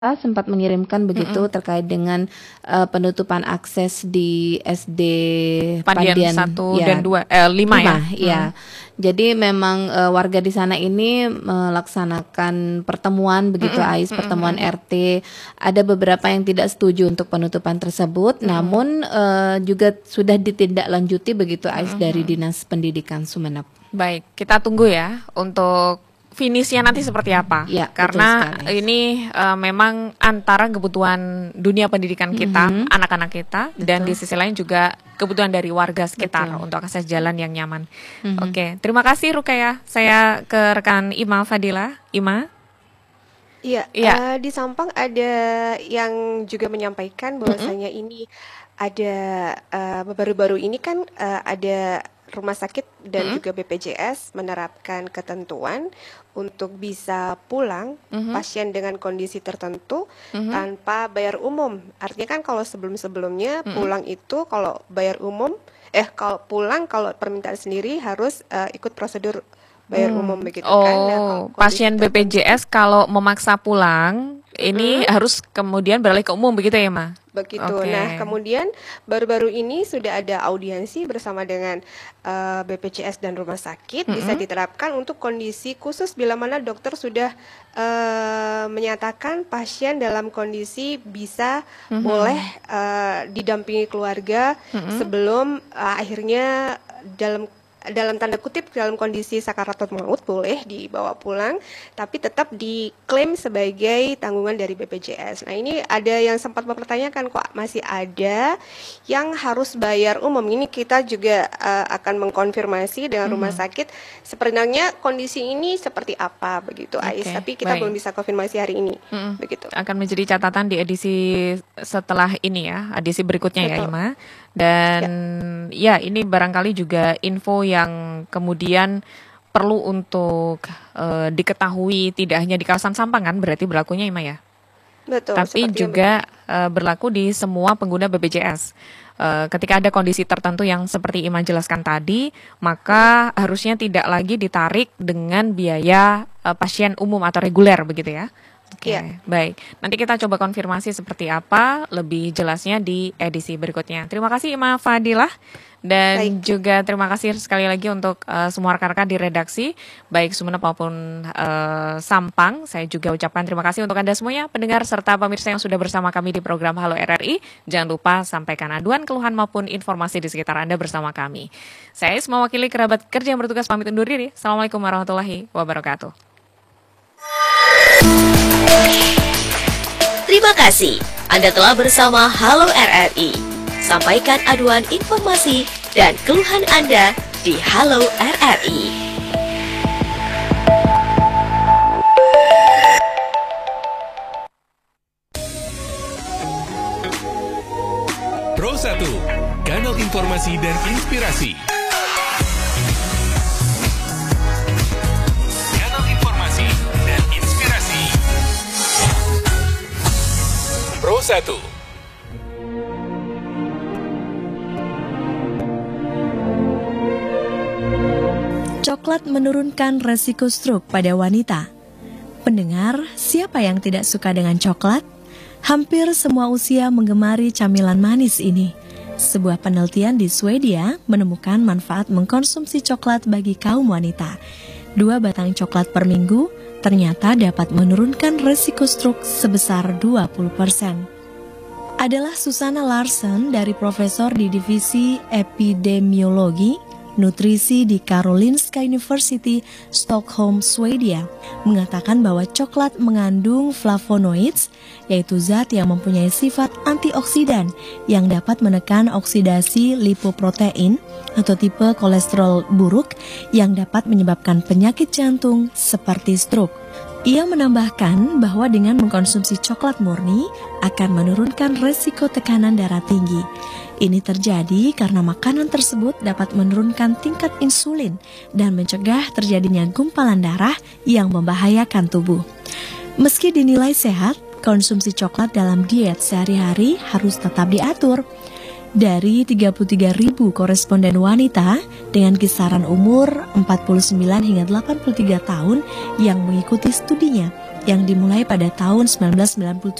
sempat mengirimkan begitu Mm-mm. terkait dengan penutupan akses di SD Pandian Pandian 1 ya dan 2, 5 ya. 5 ya. Jadi memang warga di sana ini melaksanakan pertemuan begitu Mm-mm. Ais, Mm-mm. pertemuan Mm-mm. RT. Ada beberapa yang tidak setuju untuk penutupan tersebut, Mm-mm. namun juga sudah ditindaklanjuti begitu Ais dari Mm-mm. Dinas Pendidikan Sumeneb. Baik, kita tunggu ya untuk finishnya nanti seperti apa. Ya, betul Karena sekali. ini memang antara kebutuhan dunia pendidikan kita, Mhm. anak-anak kita, dan di Betul. sisi lain juga kebutuhan dari warga sekitar Betul. untuk akses jalan yang nyaman. Mhm. Oke, terima kasih Rukaya. Saya ke rekan Ima Fadila. Ima? Iya, Iya. di Sampang ada yang juga menyampaikan Mm-mm. bahwasanya ini ada baru-baru ini kan ada rumah sakit dan Mm-mm. juga BPJS menerapkan ketentuan untuk bisa pulang Mhm. pasien dengan kondisi tertentu Mhm. tanpa bayar umum. Artinya kan kalau sebelum-sebelumnya Mm-mm. pulang itu kalau bayar umum, kalau pulang kalau permintaan sendiri harus ikut prosedur bayar umum begitu kan. Nah, kalau Oh, pasien kondisi tertentu BPJS kalau memaksa pulang, ini Mm-mm. harus kemudian beralih ke umum begitu ya, Ma? Begitu. Oke. Nah, kemudian baru-baru ini sudah ada audiensi bersama dengan BPJS dan rumah sakit bisa Mm-mm. diterapkan untuk kondisi khusus bila mana dokter sudah menyatakan pasien dalam kondisi bisa boleh didampingi keluarga Mm-mm. sebelum akhirnya dalam tanda kutip dalam kondisi sakaratul maut boleh dibawa pulang, tapi tetap diklaim sebagai tanggungan dari BPJS. Nah, ini ada yang sempat mempertanyakan kok masih ada yang harus bayar umum. Ini kita juga akan mengkonfirmasi dengan rumah sakit sebenarnya kondisi ini seperti apa begitu, Ais. Oke, Tapi kita baik. belum bisa konfirmasi hari ini, Mm-mm. begitu. Akan menjadi catatan di edisi setelah ini ya, edisi berikutnya ya, Betul. Ima. Dan ya, ini barangkali juga info yang kemudian perlu untuk diketahui tidak hanya di kawasan Sampang kan, berarti berlakunya Ima ya? Betul. Tapi Seperti yang juga berlaku di semua pengguna BPJS. Ketika ada kondisi tertentu yang seperti Ima jelaskan tadi, maka harusnya tidak lagi ditarik dengan biaya pasien umum atau reguler begitu ya. Oke, Iya. baik. Nanti kita coba konfirmasi seperti apa lebih jelasnya di edisi berikutnya. Terima kasih Ima Fadilah. Dan Baik. juga terima kasih sekali lagi untuk semua rekan-rekan di redaksi, baik Sumeneb maupun Sampang. Saya juga ucapkan terima kasih untuk Anda semuanya, pendengar serta pemirsa yang sudah bersama kami di program Halo RRI. Jangan lupa sampaikan aduan, keluhan maupun informasi di sekitar Anda bersama kami. Saya mewakili kerabat kerja yang bertugas pamit undur diri. Assalamualaikum warahmatullahi wabarakatuh. Terima kasih Anda telah bersama Halo RRI. Sampaikan aduan informasi dan keluhan Anda di Halo RRI. Pro 1, kanal informasi dan inspirasi. Kanal informasi dan inspirasi. Pro 1. Coklat menurunkan resiko stroke pada wanita. Pendengar, siapa yang tidak suka dengan coklat? Hampir semua usia menggemari camilan manis ini. Sebuah penelitian di Swedia menemukan manfaat mengkonsumsi coklat bagi kaum wanita. 2 batang coklat per minggu ternyata dapat menurunkan resiko stroke sebesar 20%. Adalah Susanna Larsson dari profesor di divisi epidemiologi nutrisi di Karolinska University, Stockholm, Swedia, mengatakan bahwa coklat mengandung flavonoids, yaitu zat yang mempunyai sifat antioksidan yang dapat menekan oksidasi lipoprotein atau tipe kolesterol buruk yang dapat menyebabkan penyakit jantung seperti stroke. Ia menambahkan bahwa dengan mengkonsumsi coklat murni akan menurunkan resiko tekanan darah tinggi. Ini terjadi karena makanan tersebut dapat menurunkan tingkat insulin dan mencegah terjadinya gumpalan darah yang membahayakan tubuh. Meski dinilai sehat, konsumsi coklat dalam diet sehari-hari harus tetap diatur. Dari 33.000 koresponden wanita dengan kisaran umur 49 hingga 83 tahun yang mengikuti studinya, yang dimulai pada tahun 1997